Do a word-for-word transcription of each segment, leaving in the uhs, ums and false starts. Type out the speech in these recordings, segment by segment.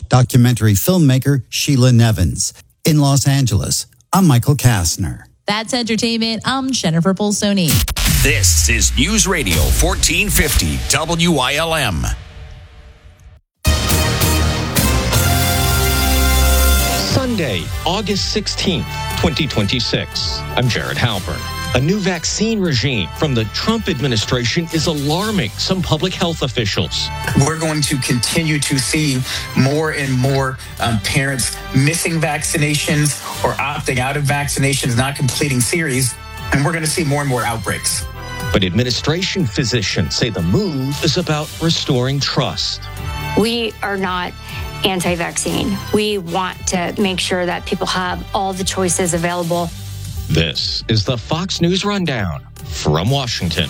documentary filmmaker Sheila Nevins. In Los Angeles, I'm Michael Kastner. That's entertainment. I'm Jennifer Polsoni. This is News Radio fourteen fifty W I L M. Sunday, August sixteenth, twenty twenty-six. I'm Jared Halpern. A new vaccine regime from the Trump administration is alarming some public health officials. We're going to continue to see more and more um, parents missing vaccinations or opting out of vaccinations, not completing series, and we're going to see more and more outbreaks. But administration physicians say the move is about restoring trust. We are not anti-vaccine. We want to make sure that people have all the choices available. This is the Fox News Rundown from Washington.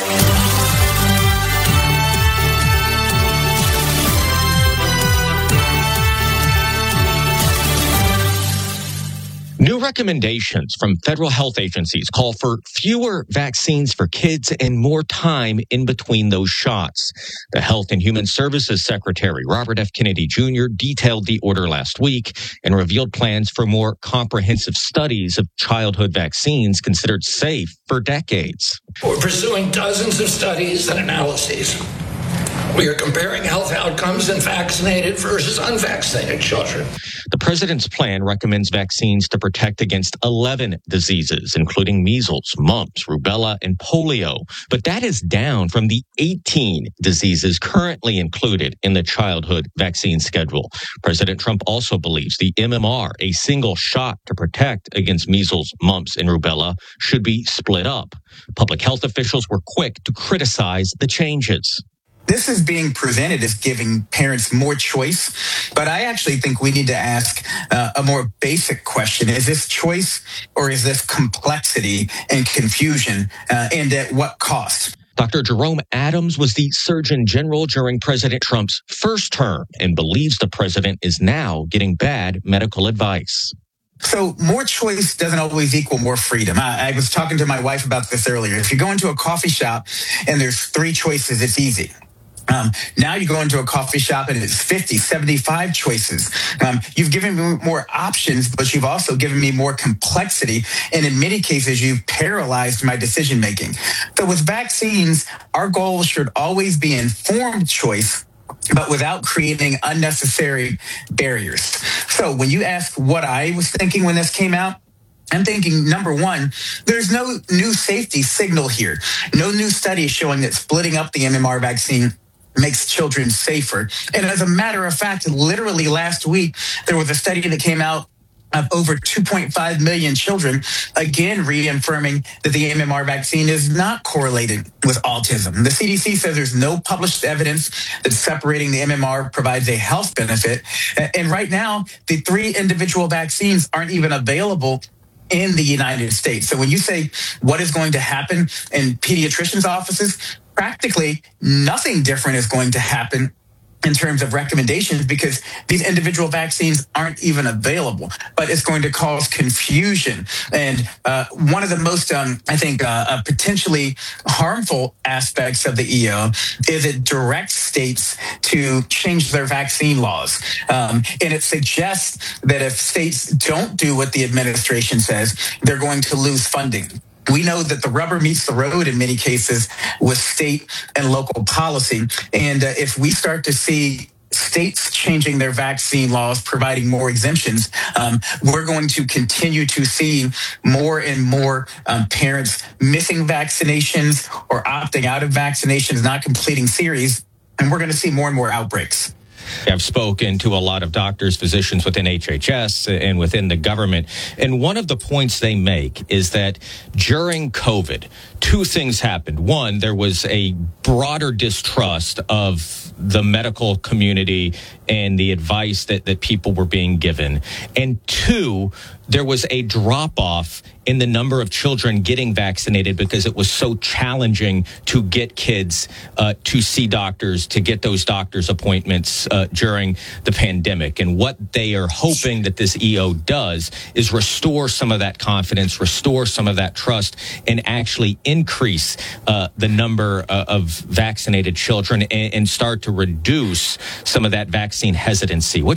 New recommendations from federal health agencies call for fewer vaccines for kids and more time in between those shots. The Health and Human Services Secretary, Robert F. Kennedy Junior, detailed the order last week and revealed plans for more comprehensive studies of childhood vaccines considered safe for decades. We're pursuing dozens of studies and analyses. We are comparing health outcomes in vaccinated versus unvaccinated children. The president's plan recommends vaccines to protect against eleven diseases, including measles, mumps, rubella, and polio. But that is down from the eighteen diseases currently included in the childhood vaccine schedule. President Trump also believes the M M R, a single shot to protect against measles, mumps, and rubella, should be split up. Public health officials were quick to criticize the changes. This is being presented as giving parents more choice, but I actually think we need to ask uh, a more basic question. Is this choice or is this complexity and confusion, uh, and at what cost? Doctor Jerome Adams was the Surgeon General during President Trump's first term and believes the president is now getting bad medical advice. So more choice doesn't always equal more freedom. I, I was talking to my wife about this earlier. If you go into a coffee shop and there's three choices, it's easy. Um, now you go into a coffee shop and it's fifty, seventy-five choices. Um, you've given me more options, but you've also given me more complexity. And in many cases, you've paralyzed my decision making. So with vaccines, our goal should always be informed choice, but without creating unnecessary barriers. So when you ask what I was thinking when this came out, I'm thinking, number one, there's no new safety signal here. No new study showing that splitting up the M M R vaccine makes children safer. And as a matter of fact, literally last week, there was a study that came out of over two point five million children, again reaffirming that the M M R vaccine is not correlated with autism. The C D C says there's no published evidence that separating the M M R provides a health benefit. And right now, the three individual vaccines aren't even available in the United States. So when you say what is going to happen in pediatricians' offices, practically nothing different is going to happen in terms of recommendations because these individual vaccines aren't even available. But it's going to cause confusion. And uh, one of the most, um, I think, uh, uh, potentially harmful aspects of the E O is it directs states to change their vaccine laws. Um, and it suggests that if states don't do what the administration says, they're going to lose funding. We know that the rubber meets the road in many cases with state and local policy. And uh, if we start to see states changing their vaccine laws, providing more exemptions, um, we're going to continue to see more and more um, parents missing vaccinations or opting out of vaccinations, not completing series. And we're going to see more and more outbreaks. I've spoken to a lot of doctors, physicians within H H S and within the government. And one of the points they make is that during COVID, two things happened. One, there was a broader distrust of the medical community and the advice that, that people were being given. And two, there was a drop-off in the number of children getting vaccinated because it was so challenging to get kids uh, to see doctors, to get those doctor's appointments uh, during the pandemic. And what they are hoping that this E O does is restore some of that confidence, restore some of that trust, and actually increase uh, the number uh, of vaccinated children and, and start to reduce some of that vaccine hesitancy. What